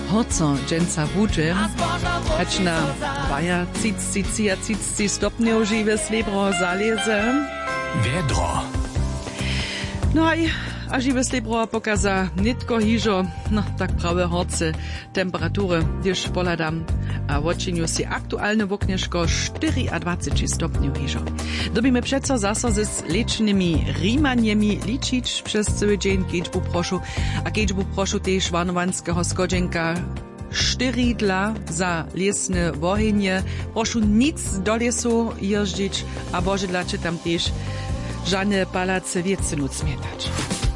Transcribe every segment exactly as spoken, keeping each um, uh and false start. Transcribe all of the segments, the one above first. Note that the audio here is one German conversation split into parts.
Horco dżęca wódże, hać na baja cicci cia cicci stopniu żywe slebro zaleze. Wiedro. No i a żywe slebro pokaza nitko hižo, no tak prawe horce temperatury, gdyż poladam, a w odczyniu si aktualne woknieszko dwadzieścia cztery stopniu hižo. Dobimy przeco zaso ze lecznymi rimaniemi liczyć przez cały dzień, kiedźbu proszu, a kiedźbu proszu też warnowanskiego skodzenka cztery dla za lesne wohenje. Proszę nic do lesu jeździć, a Boże dlaczy tam też żadne palace wiece nuc smietać.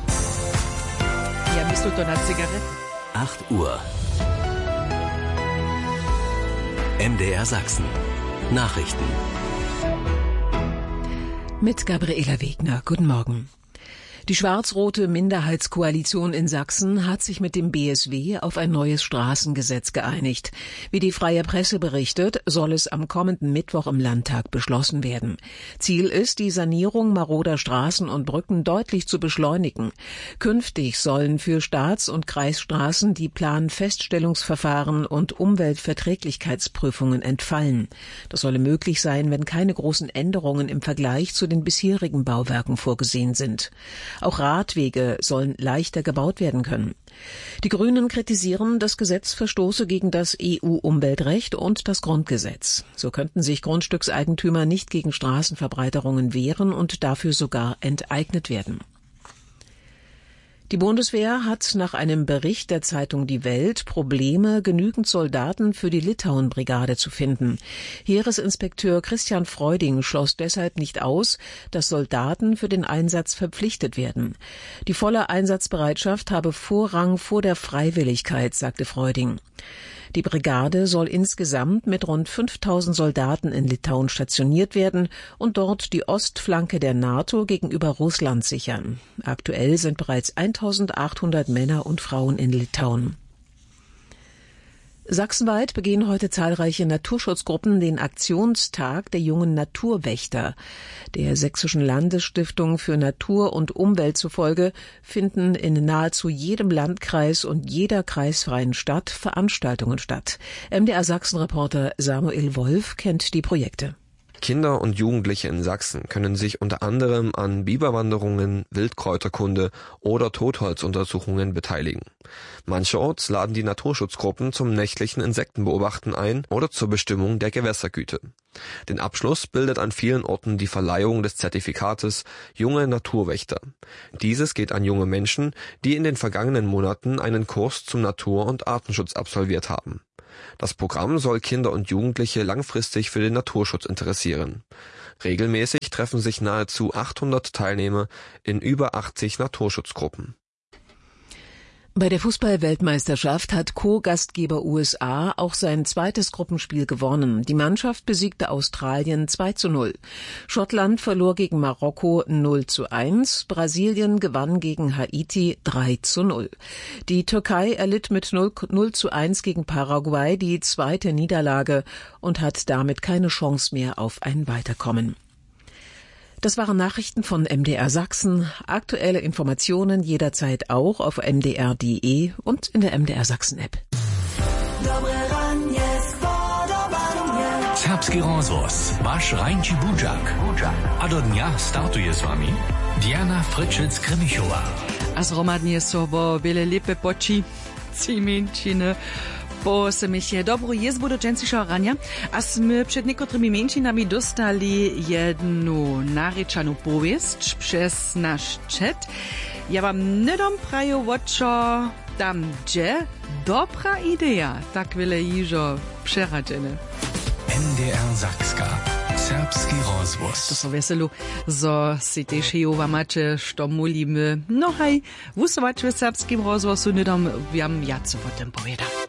Ja myślę to na cygaret. acht Uhr. M D R Sachsen. Nachrichten. Mit Gabriela Wegner. Guten Morgen. Die schwarz-rote Minderheitskoalition in Sachsen hat sich mit dem B S W auf ein neues Straßengesetz geeinigt. Wie die Freie Presse berichtet, soll es am kommenden Mittwoch im Landtag beschlossen werden. Ziel ist, die Sanierung maroder Straßen und Brücken deutlich zu beschleunigen. Künftig sollen für Staats- und Kreisstraßen die Planfeststellungsverfahren und Umweltverträglichkeitsprüfungen entfallen. Das solle möglich sein, wenn keine großen Änderungen im Vergleich zu den bisherigen Bauwerken vorgesehen sind. Auch Radwege sollen leichter gebaut werden können. Die Grünen kritisieren, das Gesetz verstoße gegen das E U-Umweltrecht und das Grundgesetz. So könnten sich Grundstückseigentümer nicht gegen Straßenverbreiterungen wehren und dafür sogar enteignet werden. Die Bundeswehr hat nach einem Bericht der Zeitung Die Welt Probleme, genügend Soldaten für die Litauen-Brigade zu finden. Heeresinspekteur Christian Freuding schloss deshalb nicht aus, dass Soldaten für den Einsatz verpflichtet werden. Die volle Einsatzbereitschaft habe Vorrang vor der Freiwilligkeit, sagte Freuding. Die Brigade soll insgesamt mit rund fünftausend Soldaten in Litauen stationiert werden und dort die Ostflanke der NATO gegenüber Russland sichern. Aktuell sind bereits eintausendachthundert Männer und Frauen in Litauen. Sachsenweit begehen heute zahlreiche Naturschutzgruppen den Aktionstag der jungen Naturwächter. Der Sächsischen Landesstiftung für Natur und Umwelt zufolge finden in nahezu jedem Landkreis und jeder kreisfreien Stadt Veranstaltungen statt. M D R Sachsen-Reporter Samuel Wolf kennt die Projekte. Kinder und Jugendliche in Sachsen können sich unter anderem an Biberwanderungen, Wildkräuterkunde oder Totholzuntersuchungen beteiligen. Mancherorts laden die Naturschutzgruppen zum nächtlichen Insektenbeobachten ein oder zur Bestimmung der Gewässergüte. Den Abschluss bildet an vielen Orten die Verleihung des Zertifikates Junge Naturwächter. Dieses geht an junge Menschen, die in den vergangenen Monaten einen Kurs zum Natur- und Artenschutz absolviert haben. Das Programm soll Kinder und Jugendliche langfristig für den Naturschutz interessieren. Regelmäßig treffen sich nahezu achthundert Teilnehmer in über achtzig Naturschutzgruppen. Bei der Fußball-Weltmeisterschaft hat Co-Gastgeber U S A auch sein zweites Gruppenspiel gewonnen. Die Mannschaft besiegte Australien zwei zu null. Schottland verlor gegen Marokko null zu eins. Brasilien gewann gegen Haiti drei zu null. Die Türkei erlitt mit null zu eins gegen Paraguay die zweite Niederlage und hat damit keine Chance mehr auf ein Weiterkommen. Das waren Nachrichten von M D R Sachsen. Aktuelle Informationen jederzeit auch auf m d r punkt d e und in der M D R Sachsen App. Serbski rozvoz, vaš Rajnči Budžak. A do dňa startuje s vami Diana Frčec-Kremišová. A zromadnie so vo wiele lepe poči, cimenčine, po se mi je dobro jezbu do džencišo ranja, a sme przed niekotrymi mieńczynami dostali jednu narečanú powiesť przez nasz chat. Ja wam nie dom praju, woczo tam dże, dobra idea, tak wiele jižo przerađene. M D R Sakska. Serbski rozvoz. To so veselu, zo si tež jova mače, što molíme. No haj, vusovač v serbskim rozvozu, nedom vam jaco o tem poveda.